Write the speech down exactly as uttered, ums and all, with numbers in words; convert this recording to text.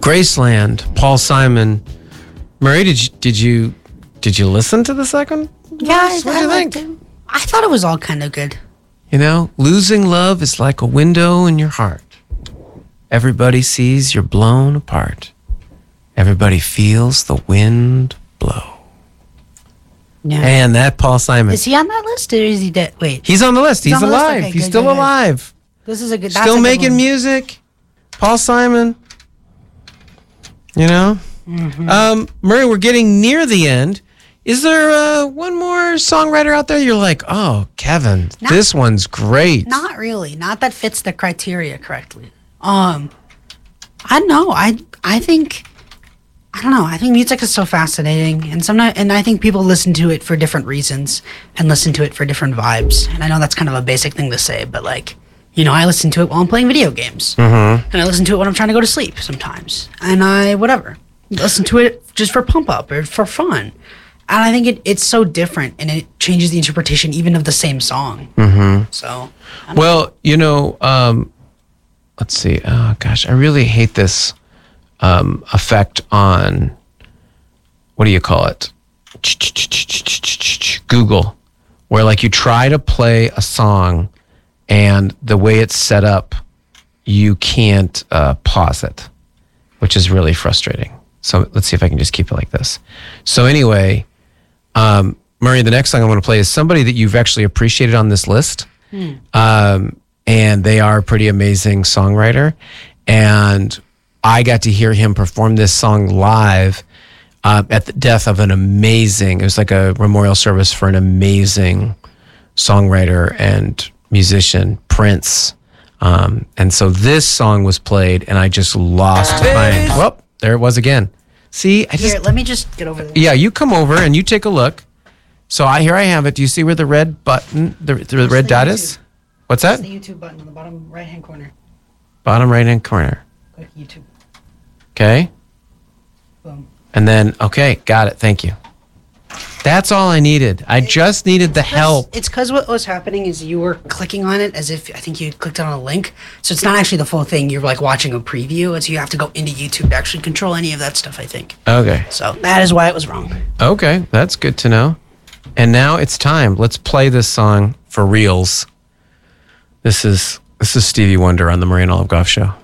Graceland, Paul Simon. Murray, did you did you did you listen to the second? Yeah, verse? I, What do I you liked think? it. I thought it was all kind of good. You know, losing love is like a window in your heart. Everybody sees you're blown apart. Everybody feels the wind blow. Yeah. And that Paul Simon. Is he on that list or is he dead? Wait. He's on the list. He's, on the list? alive. Okay, He's good, still good, good. alive. This is a good. That's Still a good making one. music. Paul Simon. You know? Mm-hmm. Um, Murray, we're getting near the end. Is there uh, one more songwriter out there you're like, oh, Kevin, Not- this one's great? Not really. Not that fits the criteria correctly. Um, I don't know. I I think I don't know. I think music is so fascinating, and sometimes, and I think people listen to it for different reasons and listen to it for different vibes. And I know that's kind of a basic thing to say, but like, you know, I listen to it while I'm playing video games, Mm-hmm. and I listen to it when I'm trying to go to sleep sometimes, and I whatever listen to it just for pump up or for fun. And I think it, it's so different, and it changes the interpretation even of the same song. Mm-hmm. So, Well, you know, um, let's see. Oh, gosh, I really hate this um, effect on, what do you call it? Google, where like you try to play a song and the way it's set up, you can't uh, pause it, which is really frustrating. So let's see if I can just keep it like this. So anyway, um, Murray, the next song I'm going to play is somebody that you've actually appreciated on this list. Hmm. Um, and they are a pretty amazing songwriter. And I got to hear him perform this song live uh, at the death of an amazing, it was like a memorial service for an amazing songwriter and musician, Prince. Um, and so this song was played and I just lost my, well, there it was again. See, I just, here, let me just get over there. yeah, you come over and you take a look. So I here I have it. Do you see where the red button, the, the red the dot YouTube. is? What's that? That's the YouTube button on the bottom right hand corner. Bottom right hand corner. Go to YouTube. Okay. Boom. And then, okay, got it. Thank you. That's all I needed. I just needed the help. It's because what was happening is you were clicking on it as if I think you clicked on a link. So it's not actually the full thing. You're like watching a preview. It's you have to go into YouTube to actually control any of that stuff, I think. Okay. So that is why it was wrong. Okay, that's good to know. And now it's time. Let's play this song for reals. This is this is Stevie Wonder on the Murray and Olive Goff Show.